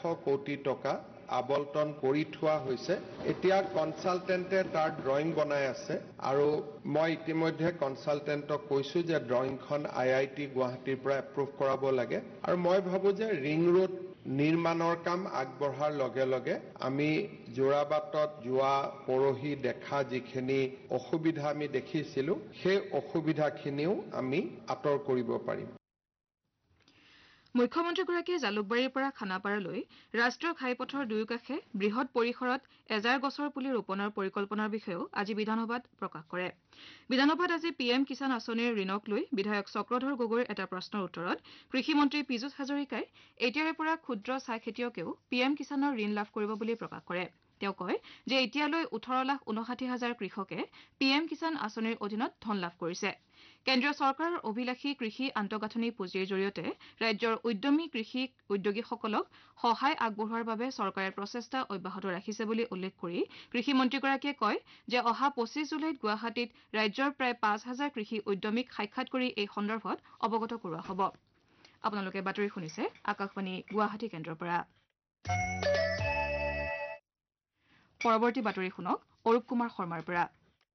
কোটি টকা আবণ্টন কৰি থোৱা হৈছে। এতিয়া কনসালটেন্টে তাৰ ড্ৰয়িং বনাই আছে আৰু মই ইতিমধ্যে কনসালটেন্টক কৈছো যে ড্ৰয়িংখন IIT গুৱাহাটীৰ পৰা এপ্ৰুভ কৰাব লাগে আৰু মই ভাবো যে ৰিং ৰোড নিৰ্মাণৰ কাম আগবঢ়াৰ লগে লগে আমি জোৰাবাটত যোৱা পৰহি দেখা যিখিনি অসুবিধা আমি দেখিছিলো সেই অসুবিধাখিনিও আমি আঁতৰ কৰিব পাৰিম। মুখ্যমন্ত্ৰীগৰাকীয়ে জালুকবাৰীৰ পৰা খানাপাৰালৈ ৰাষ্ট্ৰীয় ঘাইপথৰ দুয়োকাষে বৃহৎ পৰিসৰত এজাৰ গছৰ পুলি ৰোপণৰ পৰিকল্পনাৰ বিষয়েও আজি বিধানসভাত প্ৰকাশ কৰে। বিধানসভাত আজি PM কিষাণ আঁচনিৰ ঋণক লৈ বিধায়ক চক্ৰধৰ গগৈৰ এটা প্ৰশ্নৰ উত্তৰত কৃষিমন্ত্ৰী পীযুষ হাজৰিকাই এতিয়াৰে পৰা ক্ষুদ্ৰ চাহ খেতিয়কেও PM কিষাণৰ ঋণ লাভ কৰিব বুলি প্ৰকাশ কৰে। তেওঁ কয় যে এতিয়ালৈ 18,59,000 কৃষকে PM কিষাণ আঁচনিৰ অধীনত ধন লাভ কৰিছে। কেন্দ্ৰীয় চৰকাৰৰ অভিলাষী কৃষি আন্তঃগাঁথনি পুঁজিৰ জৰিয়তে ৰাজ্যৰ উদ্যমী কৃষি উদ্যোগীসকলক সহায় আগবঢ়োৱাৰ বাবে চৰকাৰে প্ৰচেষ্টা অব্যাহত ৰাখিছে বুলি উল্লেখ কৰি কৃষিমন্ত্ৰীগৰাকীয়ে কয় যে অহা 25 জুলাইত গুৱাহাটীত ৰাজ্যৰ প্ৰায় 5,000 কৃষি উদ্যমীক সাক্ষাৎ কৰি এই সন্দৰ্ভত অৱগত কৰোৱা হ'ব। আপোনালোকে বাতৰি শুনিছে আকাশবাণী গুৱাহাটী কেন্দ্ৰৰ পৰা। পৰৱৰ্তী বাতৰি শুনক অৰূপ কুমাৰ শৰ্মাৰ পৰা।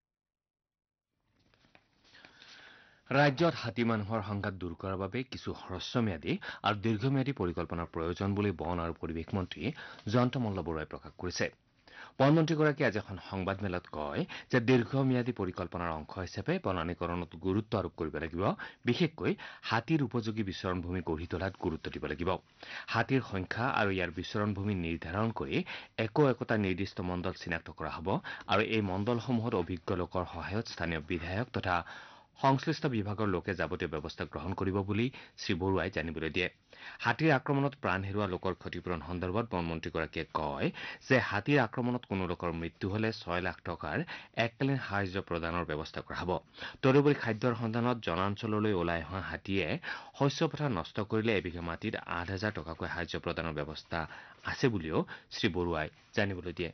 ৰাজ্যত হাতী মানুহৰ সংঘাত দূৰ কৰাৰ বাবে কিছু হ্ৰস্বম্যাদী আৰু দীৰ্ঘম্যাদী পৰিকল্পনাৰ প্ৰয়োজন বুলি বন আৰু পৰিৱেশ মন্ত্ৰী জয়ন্ত মল্ল বৰুৱাই প্ৰকাশ কৰিছে। বনমন্ত্ৰীগৰাকীয়ে আজি এখন সংবাদমেলত কয় যে দীৰ্ঘম্যাদী পৰিকল্পনাৰ অংশ হিচাপে বনানীকৰণত গুৰুত্ব আৰোপ কৰিব লাগিব, বিশেষকৈ হাতীৰ উপযোগী বিচৰণ ভূমি গঢ়ি তোলাত গুৰুত্ব দিব লাগিব। হাতীৰ সংখ্যা আৰু ইয়াৰ বিচৰণ ভূমি নিৰ্ধাৰণ কৰি একোটা নিৰ্দিষ্ট মণ্ডল চিনাক্ত কৰা হ'ব আৰু এই মণ্ডলসমূহত অভিজ্ঞ লোকৰ সহায়ত স্থানীয় বিধায়ক তথা সংশ্লিষ্ট বিভাগৰ লোকে যাৱতীয় ব্যৱস্থা গ্ৰহণ কৰিব বুলি শ্ৰীবৰুৱাই জানিবলৈ দিয়ে। হাতীৰ আক্ৰমণত প্ৰাণ হেৰুওৱা লোকৰ ক্ষতিপূৰণ সন্দৰ্ভত বনমন্ত্ৰীগৰাকীয়ে কয় যে হাতীৰ আক্ৰমণত কোনো লোকৰ মৃত্যু হ'লে 6 লাখ টকাৰ এককালীন সাহায্য প্ৰদানৰ ব্যৱস্থা কৰা হ'ব। তদুপৰি খাদ্যৰ সন্ধানত জনাঞ্চললৈ ওলাই অহা হাতীয়ে শস্য পথাৰ নষ্ট কৰিলে এবিঘা মাটিত 8,000 টকাকৈ সাহায্য প্ৰদানৰ ব্যৱস্থা আছে বুলিও শ্ৰীবৰুৱাই জানিবলৈ দিয়ে।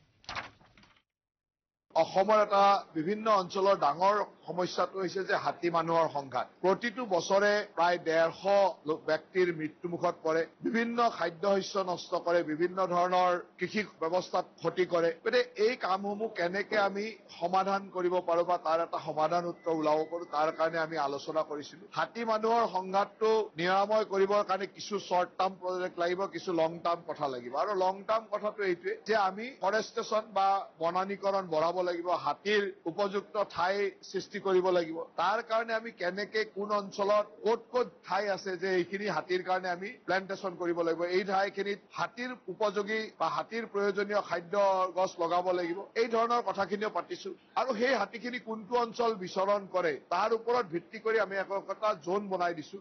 অসমৰ এটা বিভিন্ন অঞ্চলৰ ডাঙৰ সমস্যাটো হৈছে যে হাতী মানুহৰ সংঘাত। প্ৰতিটো বছৰে প্ৰায় 150 ব্যক্তিৰ মৃত্যুমুখত পৰে, বিভিন্ন খাদ্য শস্য নষ্ট কৰে, বিভিন্ন ধৰণৰ কৃষি ব্যৱস্থাত ক্ষতি কৰে। গতিকে এই কামসমূহ কেনেকে আমি সমাধান কৰিব পাৰো বা তাৰ এটা সমাধান সূত্ৰ ওলাব পাৰো তাৰ কাৰণে আমি আলোচনা কৰিছিলো। হাতী মানুহৰ সংঘাতটো নিৰাময় কৰিবৰ কাৰণে কিছু শ্বৰ্ট টাৰ্ম প্ৰজেক্ট লাগিব, কিছু লং টাৰ্ম কথা লাগিব। আৰু লং টাৰ্ম কথাটো এইটোৱে যে আমি ফৰেষ্টেশ্যন বা বনানীকৰণ বঢ়াব লাগিব, হাতীৰ উপযুক্ত ঠাই সৃষ্টি কৰিব লাগিব। তাৰ কাৰণে আমি কেনেকে কোন অঞ্চলত ক'ত ঠাই আছে যে এইখিনি হাতীৰ কাৰণে আমি প্লেণ্টেশ্যন কৰিব লাগিব, এই ঠাইখিনিত হাতীৰ উপযোগী বা হাতীৰ প্ৰয়োজনীয় খাদ্য গছ লগাব লাগিব, এই ধৰণৰ কথাখিনিও পাতিছো। আৰু সেই হাতীখিনি কোনটো অঞ্চল বিচৰণ কৰে তাৰ ওপৰত ভিত্তি কৰি আমি এটা জোন বনাই দিছো।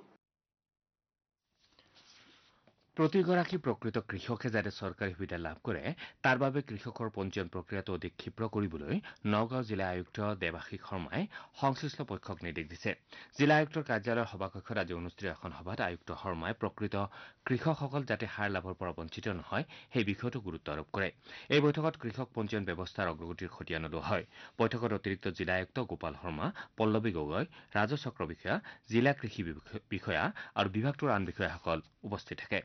প্ৰতিগৰাকী প্ৰকৃত কৃষকে যাতে চৰকাৰী সুবিধা লাভ কৰে তাৰ বাবে কৃষকৰ পঞ্জীয়ন প্ৰক্ৰিয়াটো অধিক ক্ষীপ্ৰ কৰিবলৈ নগাঁও জিলা আয়ুক্ত দেৱাশীষ শৰ্মাই সংশ্লিষ্ট পক্ষক নিৰ্দেশ দিছে। জিলা আয়ুক্তৰ কাৰ্যালয়ৰ সভাকক্ষত আজি অনুষ্ঠিত এখন সভাত আয়ুক্ত শৰ্মাই প্ৰকৃত কৃষকসকল যাতে সাৰ লাভৰ পৰা বঞ্চিত নহয় সেই বিষয়টো গুৰুত্ব আৰোপ কৰে। এই বৈঠকত কৃষক পঞ্জীয়ন ব্যৱস্থাৰ অগ্ৰগতিৰ খতিয়ানো লোৱা হয়। বৈঠকত অতিৰিক্ত জিলা আয়ুক্ত গোপাল শৰ্মা, পল্লৱী গগৈ, ৰাজহ চক্ৰ বিষয়া, জিলা কৃষি বিষয়া আৰু বিভাগটোৰ আন বিষয়াসকল উপস্থিত থাকে।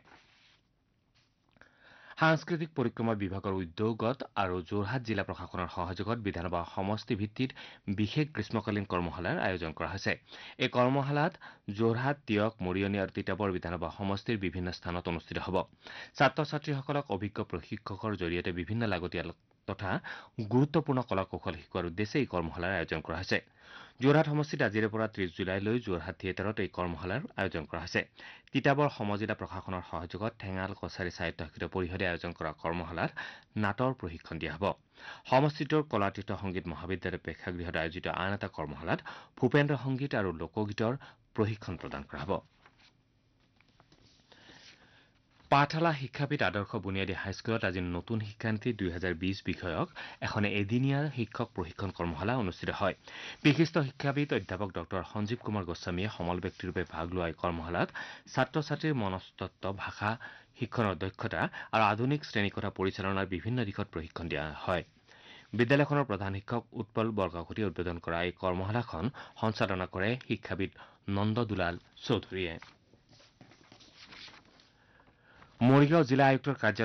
সাংস্কৃতিক পৰিক্ৰমা বিভাগৰ উদ্যোগত আৰু যোৰহাট জিলা প্ৰশাসনৰ সহযোগত বিধানসভা সমষ্টি ভিত্তিত বিশেষ গ্ৰীষ্মকালীন কৰ্মশালাৰ আয়োজন কৰা হৈছে। এই কৰ্মশালাত যোৰহাট, তিয়ক, মৰিয়নি আৰু তিতাবৰ বিধানসভা সমষ্টিৰ বিভিন্ন স্থানত অনুষ্ঠিত হ'ব। ছাত্ৰ ছাত্ৰীসকলক অভিজ্ঞ প্ৰশিক্ষকৰ জৰিয়তে বিভিন্ন লাগতিয়াল তথা গুৰুত্বপূৰ্ণ কলা কৌশল শিকোৱাৰ উদ্দেশ্যে এই কৰ্মশালাৰ আয়োজন কৰা হৈছে। যোৰহাট সমষ্টিত আজিৰে পৰা 30 জুলাইলৈ যোৰহাট থিয়েটাৰত এই কৰ্মশালাৰ আয়োজন কৰা হৈছে। তিতাবৰ সমজিলা প্ৰশাসনৰ সহযোগত ঠেঙাল কছাৰী স্বায়ত্তশাসিত পৰিষদে আয়োজন কৰা কৰ্মশালাত নাটৰ প্ৰশিক্ষণ দিয়া হ'ব। সমষ্টিটোৰ কলাতীৰ্থ সংগীত মহাবিদ্যালয় প্ৰেক্ষাগৃহত আয়োজিত আন এটা কৰ্মশালাত ভূপেন্দ্ৰ সংগীত আৰু লোকগীতৰ প্ৰশিক্ষণ প্ৰদান কৰা হ'ব। পাঠশালা শিক্ষাপীঠ আদৰ্শ বুনিয়াদী হাইস্কুলত আজি নতুন শিক্ষানীতি 2020 বিষয়ক এখন এদিনীয়া শিক্ষক প্ৰশিক্ষণ কৰ্মশালা অনুষ্ঠিত হয়। বিশিষ্ট শিক্ষাবিদ অধ্যাপক ডক্টৰ সঞ্জীৱ কুমাৰ গোস্বামীয়ে সমল ব্যক্তিৰূপে ভাগ লোৱা এই কৰ্মশালাত ছাত্ৰ ছাত্ৰীৰ মনস্তত্ব, ভাষা শিক্ষণৰ দক্ষতা আৰু আধুনিক শ্ৰেণীকোঠা পৰিচালনাৰ বিভিন্ন দিশত প্ৰশিক্ষণ দিয়া হয়। বিদ্যালয়খনৰ প্ৰধান শিক্ষক উৎপল বৰকাকতিয়ে উদ্বোধন কৰা এই কৰ্মশালাখন সঞ্চালনা কৰে শিক্ষাবিদ নন্দ দুলাল চৌধুৰীয়ে। মৰিগাঁও জিলা আয়ুক্তৰ কাৰ্যালয়